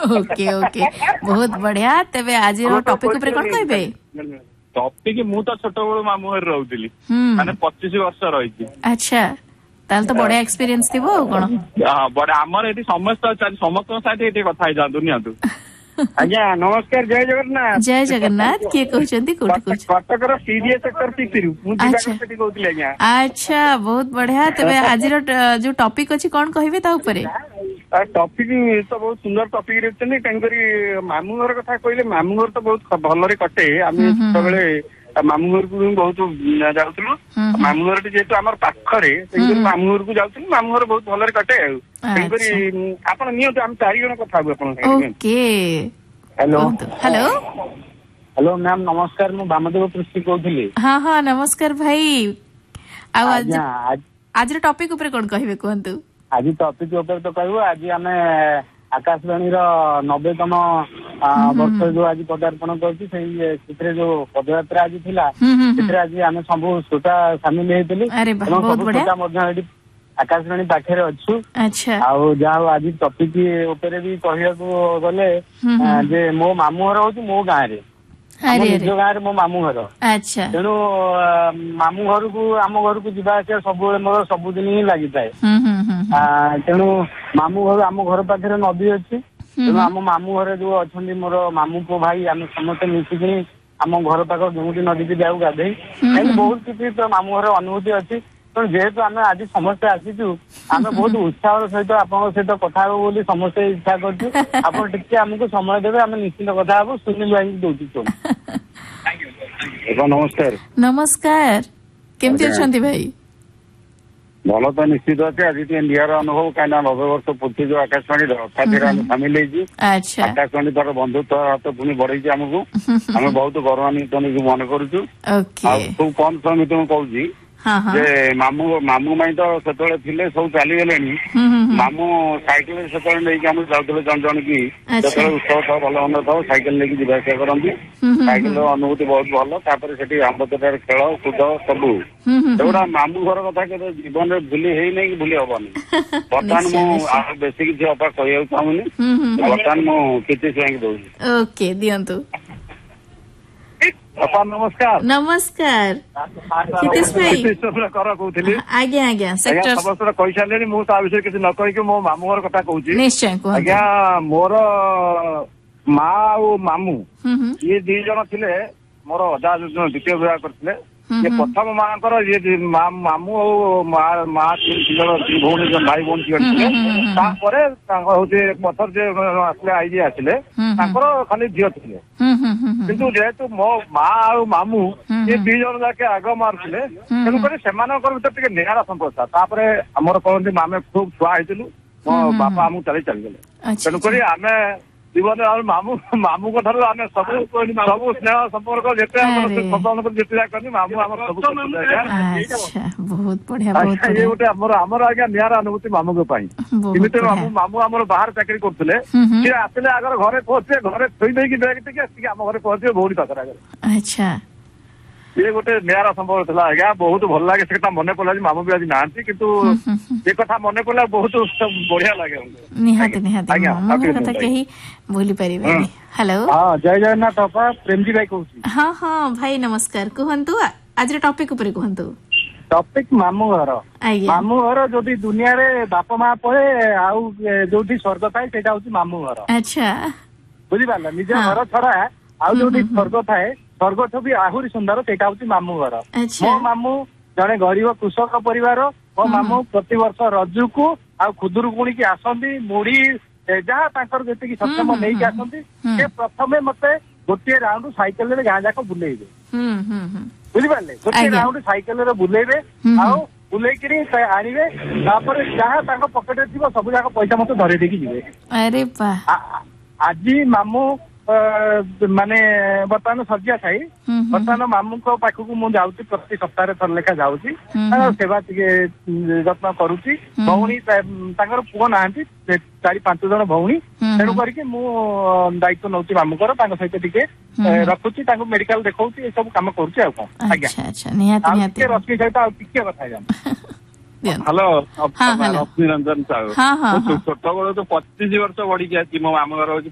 okay okay बहुत बढ़िया तेबे आज टॉपिक ऊपर कोन कहबे टॉपिक मु तो छोट बड़ मामू घर रहउतिली माने 25 वर्ष रही अच्छा ताल तो बढ़िया एक्सपीरियंस थिबो कोन हां बड़ हमर एठी समस्त समस्त साथी एठी कथा ही जादु नियंतु आज्ञा नमस्कार जय जगन्नाथ किए कहउचंती कोठी कोठी कटकर सीडीएस सेक्टर टीपीरु मु दिबाकरती कहउतिली आज्ञा अच्छा बहुत बढ़िया तेबे आज जो टॉपिक अछि कोन कहबे ता ऊपर टॉपिक तो बहुत सुंदर टॉपिक रहते कहीं मामू घर कथा कहले मामू घर तो बहुत भलरे कटे आम सबले मामू घर को बहुत जाऊलु मामू घर जेहेतु आम पाखरे मामू घर को जाऊँ मामू घर बहुत भलरे कटे आप आम 4 जन कथा हेलो हेलो हेलो मैम नमस्कार मु वामदेव पृष्टि कहूली हाँ हाँ नमस्कार भाई आज टॉपिक ऊपर कौन कहबे कहंतु आज टॉपिक ऊपर तो कहू आज आम आकाशवाणी 90तम वर्ष जो आज पदार्पण कर जो पदयात्रा आज थिला आज आम सब श्रोता सामिल होती आकाशवाणी पाखे अच्छु जहाँ आज टॉपिक ऊपर भी कहू गले जे मो मामू घर हूँ मो गाँव रे निज गाँव मो मामू घर तेणु मामू घर को आम घर को जावा आसा सब मोर सबुदिन ही लगी थाए तेणु मामू घर आम घर पाखे नदी अच्छी तेणु आम मामू घर जो अच्छा मोर मामू पो भाई आम समस्त मिसिकी आम घर पाख गेमुटी नदी की जाऊ गाधे बहुत किसी तो मामू घर अनुभूति अच्छी तेणु जेहेतु आम आज समस्ते आसीचु आम बहुत उत्साह सहित आपन सहित कथा हबो बोली समस्ते इच्छा करछु आपन टिके हमको समय देबे आम निश्चित कथा हबो सुनील भाई दोती तो नमस्कार नमस्कार केमती अछंती भाई भल तो निश्चित अच्छे आज निर अनुभव कहीं 90 वर्ष पूर्ति जो आकाशवाणी अर्थात सामिल आकाशवाणी तार बंधुत्व तो पुणी बढ़े आमको आम बहुत गौरवान्वित मन करुचु खूब कम समय तुम कहूँ जे मामू मामू माई तो सेतले थिले सब चली गले मामू साइकिल सेतले नहीं हम जाउतले जन जन की सेतले उत्सव था भल मन था साइकिल लेके जीवा आसा करंती साइकिल अनुभूति बहुत भल तापर सेठी आंबतटार खेल कूद सब एगुड़ा मामू घर कथा के जीवन में भूली है नहीं भूली हबनी बर्तमान मु बेसी किसी अपा कहया चाहूनी बर्तमान मु किति स्वयं दउची ओके दियंतु अपा नमस्कार नमस्कार हितेश भाई कहूली आज्ञा आज्ञा सेक्टर समस्त कही सारे मुझे विषय किसी न कहीकि मो मामू घर कथा कहूँ निश्चय आज्ञा मोर माँ और मामू ये 2 जन थिले मोर अजा द्वितीय विवाह करते ये प्रथम माँ ये मामू और माँ 3 भौणी भाई भौणी हूँ पथर जे आसले आई जी आसले खाली झील थे किंतु जेहेतु मो माँ और मामू ये 2 जन जाके आग मारुले तेणुक भर निरा संपर्क था आमर कहते आम खूब छुआ होइलु मो बापा आमको चली गले तेणुक आम जीवन मामू मामू ठार आम सब सब स्नेह संपर्क जिते मामू बहुत बढ़िया ये गोटे आमर आज्ञा निरा अनुभूति मामू को मामू मामू आम बाहर चाकरी करते सी आसले आगर घरे पहुंचे घरे थोई देकी बैग टिके आम घरे पहुंचे भौणी पाखर आगे अच्छा ये गोटे निरा संपर्क था आज्ञा बहुत भल लगे से मन पड़ा मामू भी आज ना किंतु ये कथा मन पड़ा बहुत बढ़िया लगे निहाती निहाती मामू कथा कहीं भूली परिबेनी हेलो हां जय जगन्नाथ अपा प्रेमजी भाई कहूँ हाँ हाँ भाई नमस्कार कहंतु आज टॉपिक ऊपर कहंतु टॉपिक मामू घर मामू घर जो दुनिया रे बाप माँ पड़े आउ जो स्वर्ग थाए सेटा होची मामू घर अच्छा बुझी पारला निज घर छड़ा आउ जो स्वर्ग थाए स्वर्ग भी आहरी सुंदर सेटा होची मामू घर मो मामू जड़े गरीब कृषक परिवार मो मामू प्रति वर्ष रजू को आ खुदुरुकुणी की आसंती मुड़ी जहाँ तांकर जेतिकी सक्षम नहीं आसंती से प्रथमे मते गोटे राउंड साइकेल रे गाँ जाक बुलेइबे बुझी पारले गोटे राउंड साइकेल रे बुलेइबे आ बुलेइकरी आनिबे तापर जहाँ तांको पॉकेट रे थिबो सब जाक पैसा मते धरे देकी जिवे अरे वाह आज मामू माने बर्तमान सज्जा थाई बर्तमान मामू को पाखक मुझे जाऊँगी प्रति सप्ताह थर लेखा जाऊँगी सेवा जत्न करुच्ची भौणी पुओ ना 4-5 जन भौणी तेणु करके दायित्व नौ मामूकर सहित टिके रखुची मेडिकल देखा सब कम करुच्ची आज्ञा रश्मि सहित टिके कथा हेलो रश्मि रंजन साहू छोट बड़े तो 25 वर्ष बढ़ी मो मामू घर